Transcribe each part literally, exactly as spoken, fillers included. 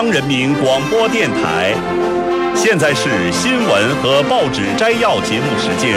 央人民广播电台。现在是新闻和报纸摘要节目时间。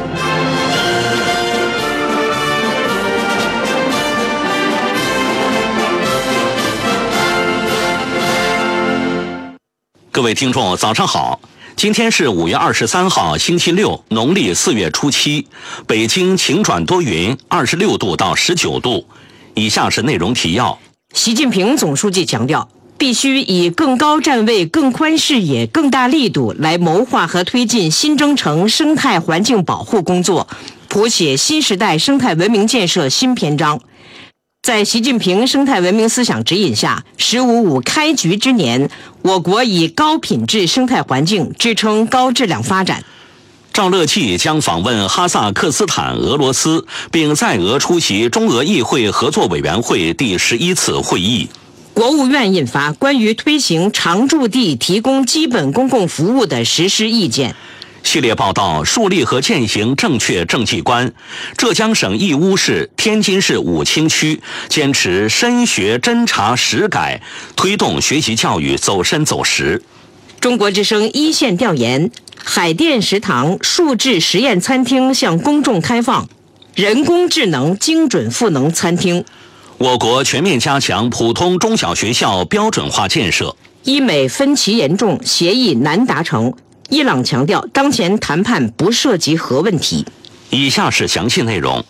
各位听众，早上好！今天是五月二十三号，星期六，农历四月初七。北京晴转多云，二十六度到十九度。以下是内容提要。 习近平总书记强调，必须以更高站位、更宽视野、更大力度来谋划和推进新征程生态环境保护工作，谱写新时代生态文明建设新篇章。在习近平生态文明思想指引下，十五五开局之年，我国以高品质生态环境支撑高质量发展。 赵乐际将访问哈萨克斯坦、俄罗斯，并在俄出席中俄议会合作委员会第十一次会议。 国务院印发关于推行常住地提供基本公共服务的实施意见。 系列报道树立和践行正确政绩观。浙江省义乌市、天津市武清区坚持深学侦查实改，推动学习教育走深走实。 中国之声一线调研，海淀食堂数字实验餐厅向公众开放，人工智能精准赋能餐厅。 我国全面加强普通中小学校标准化建设。 伊美分歧严重，协议难达成。伊朗强调，当前谈判不涉及核问题。 以下是详细内容。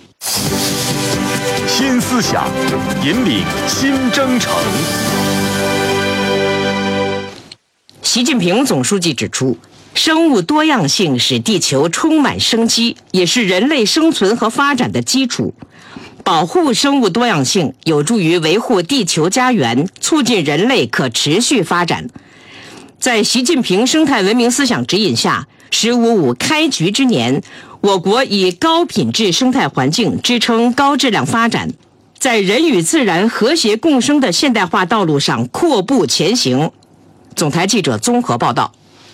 新思想引领新征程。 习近平总书记指出，生物多样性使地球充满生机，也是人类生存和发展的基础。保护生物多样性有助于维护地球家园，促进人类可持续发展。在习近平生态文明思想指引下，十五五开局之年，我国以高品质生态环境支撑高质量发展，在人与自然和谐共生的现代化道路上阔步前行。总台记者综合报道。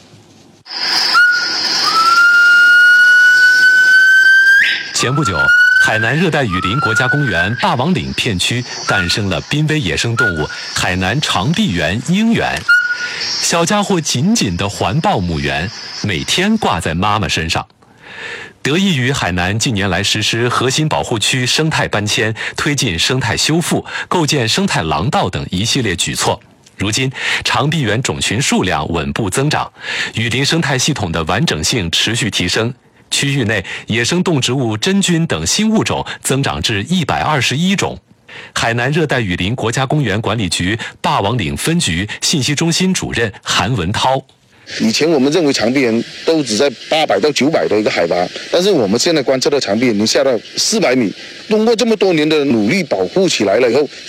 前不久，海南热带雨林国家公园霸王岭片区诞生了濒危野生动物海南长臂猿鹰猿。小家伙紧紧地环抱母猿，每天挂在妈妈身上。得益于海南近年来实施核心保护区生态搬迁、推进生态修复、构建生态廊道等一系列举措，如今长臂猿种群数量稳步增长，雨林生态系统的完整性持续提升。区域内野生动植物真菌等新物种增长至一百二十一种。海南热带雨林国家公园管理局霸王岭分局信息中心主任韩文涛： 以前我们认为长臂猿都只在八百到九百的一个海拔，但是我们现在观测到长臂猿已经下到四百米。通过这么多年的努力保护起来了以后，